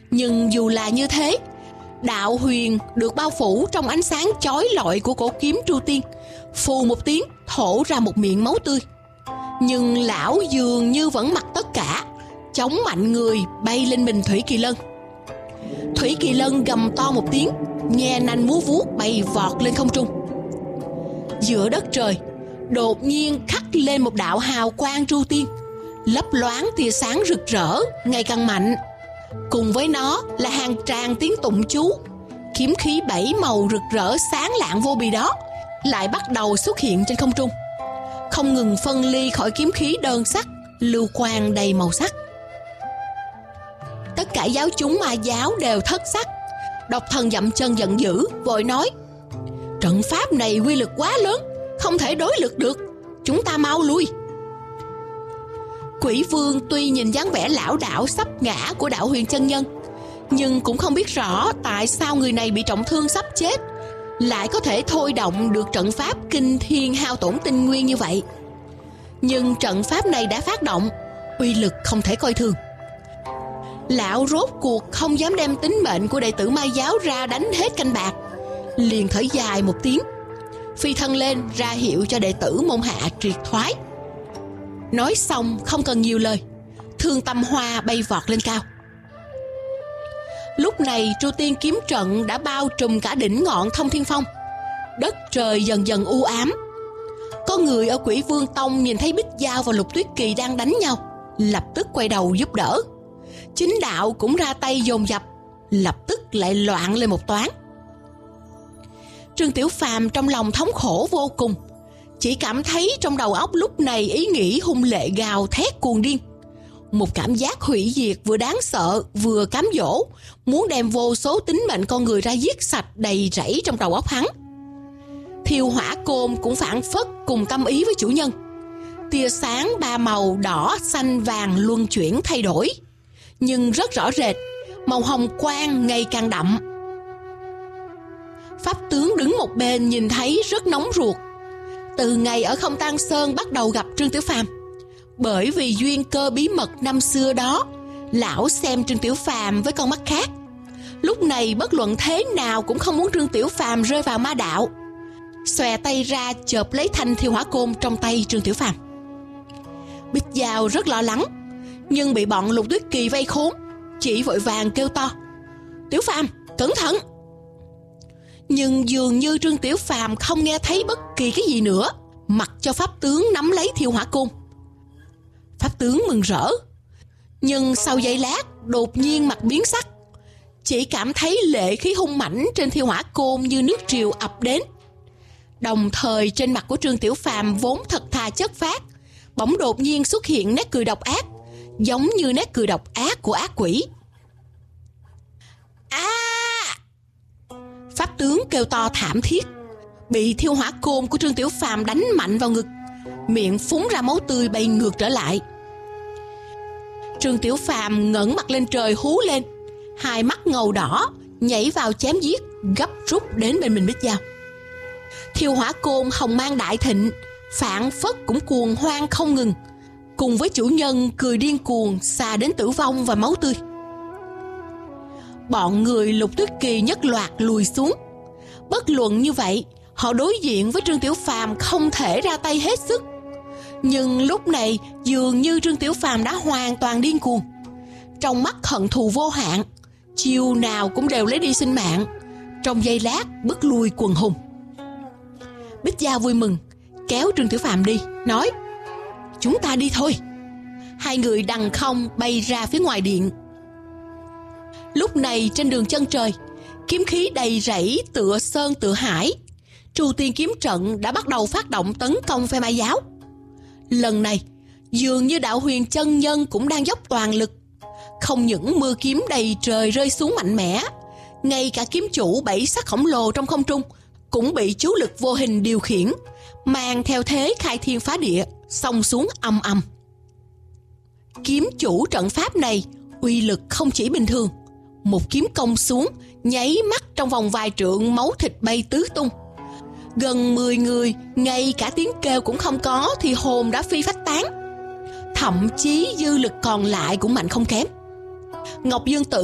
Nhưng dù là như thế, đạo huyền được bao phủ trong ánh sáng chói lọi của cổ kiếm Tru Tiên, phù một tiếng thổ ra một miệng máu tươi. Nhưng lão dường như vẫn mặc tất cả, chống mạnh người bay lên mình Thủy Kỳ Lân. Thủy Kỳ Lân gầm to một tiếng, nhe nanh múa vuốt bay vọt lên không trung. Giữa đất trời đột nhiên khắc lên một đạo hào quang Tru Tiên, lấp loáng tia sáng rực rỡ ngày càng mạnh. Cùng với nó là hàng tràng tiếng tụng chú. Kiếm khí 7 màu rực rỡ sáng lạng vô bì đó lại bắt đầu xuất hiện trên không trung, không ngừng phân ly khỏi kiếm khí đơn sắc, lưu quang đầy màu sắc. Tất cả giáo chúng ma giáo đều thất sắc. Độc Thần dậm chân giận dữ, vội nói: trận pháp này uy lực quá lớn, không thể đối lực được, chúng ta mau lui. Quỷ Vương tuy nhìn dáng vẻ lão đảo sắp ngã của Đạo Huyền chân nhân, nhưng cũng không biết rõ tại sao người này bị trọng thương sắp chết lại có thể thôi động được trận pháp kinh thiên hao tổn tinh nguyên như vậy. Nhưng trận pháp này đã phát động, uy lực không thể coi thường. Lão rốt cuộc không dám đem tính mệnh của đệ tử ma giáo ra đánh hết canh bạc, liền thở dài một tiếng, phi thân lên ra hiệu cho đệ tử môn hạ triệt thoái. Nói xong không cần nhiều lời, Thương Tâm Hoa bay vọt lên cao. Lúc này Tru Tiên kiếm trận đã bao trùm cả đỉnh ngọn Thông Thiên Phong. Đất trời dần dần u ám. Có người ở Quỷ Vương Tông nhìn thấy Bích Giao và Lục Tuyết Kỳ đang đánh nhau, lập tức quay đầu giúp đỡ. Chính đạo cũng ra tay dồn dập, lập tức lại loạn lên một toán. Trương Tiểu Phàm trong lòng thống khổ vô cùng, chỉ cảm thấy trong đầu óc lúc này ý nghĩ hung lệ gào thét cuồng điên. Một cảm giác hủy diệt vừa đáng sợ vừa cám dỗ, muốn đem vô số tính mệnh con người ra giết sạch đầy rẫy trong đầu óc hắn. Thiêu Hỏa Côn cũng phảng phất cùng tâm ý với chủ nhân. Tia sáng 3 màu đỏ, xanh, vàng luân chuyển thay đổi, nhưng rất rõ rệt, màu hồng quang ngày càng đậm. Pháp tướng đứng một bên nhìn thấy rất nóng ruột. Từ ngày ở Không Tang Sơn bắt đầu gặp Trương Tiểu Phàm, bởi vì duyên cơ bí mật năm xưa đó, lão xem Trương Tiểu Phàm với con mắt khác. Lúc này bất luận thế nào cũng không muốn Trương Tiểu Phàm rơi vào ma đạo. Xòe tay ra chộp lấy thanh Thiêu Hỏa Côn trong tay Trương Tiểu Phàm. Bích Giao rất lo lắng, nhưng bị bọn Lục Tuyết Kỳ vây khốn, chỉ vội vàng kêu to: Tiểu Phàm, cẩn thận! Nhưng dường như Trương Tiểu Phàm không nghe thấy bất kỳ cái gì nữa, mặc cho pháp tướng nắm lấy Thiêu Hỏa Côn. Pháp tướng mừng rỡ, nhưng sau giây lát đột nhiên mặt biến sắc, chỉ cảm thấy lệ khí hung mãnh trên Thiêu Hỏa Côn như nước triều ập đến. Đồng thời trên mặt của Trương Tiểu Phàm vốn thật thà chất phác, bỗng đột nhiên xuất hiện nét cười độc ác, giống như nét cười độc ác của ác quỷ. Pháp tướng kêu to thảm thiết, bị Thiêu Hỏa Côn của Trương Tiểu Phàm đánh mạnh vào ngực, miệng phúng ra máu tươi bay ngược trở lại. Trương Tiểu Phàm ngẩng mặt lên trời hú lên, hai mắt ngầu đỏ, nhảy vào chém giết, gấp rút đến bên mình Bích Giao. Thiêu Hỏa Côn hồng mang đại thịnh, phảng phất cũng cuồng hoang không ngừng, cùng với chủ nhân cười điên cuồng xa đến tử vong và máu tươi. Bọn người Lục Tuyết Kỳ nhất loạt lùi xuống. Bất luận như vậy, họ đối diện với Trương Tiểu Phàm không thể ra tay hết sức. Nhưng lúc này dường như Trương Tiểu Phàm đã hoàn toàn điên cuồng, trong mắt hận thù vô hạn, chiêu nào cũng đều lấy đi sinh mạng, trong giây lát bức lui quần hùng. Bích Giao vui mừng kéo Trương Tiểu Phàm đi, nói: Chúng ta đi thôi. Hai người đằng không bay ra phía ngoài điện. Lúc này trên đường chân trời, kiếm khí đầy rẫy tựa sơn tựa hải. Tru Tiên kiếm trận đã bắt đầu phát động tấn công phe ma giáo. Lần này dường như Đạo Huyền chân nhân cũng đang dốc toàn lực. Không những mưa kiếm đầy trời rơi xuống mạnh mẽ, ngay cả kiếm chủ 7 sắc khổng lồ trong không trung cũng bị chú lực vô hình điều khiển, mang theo thế khai thiên phá địa, xông xuống ầm ầm. Kiếm chủ trận pháp này uy lực không chỉ bình thường, một kiếm công xuống, nháy mắt trong vòng vài trượng máu thịt bay tứ tung. Gần 10 người, ngay cả tiếng kêu cũng không có thì hồn đã phi phách tán. Thậm chí dư lực còn lại cũng mạnh không kém. Ngọc Dương Tử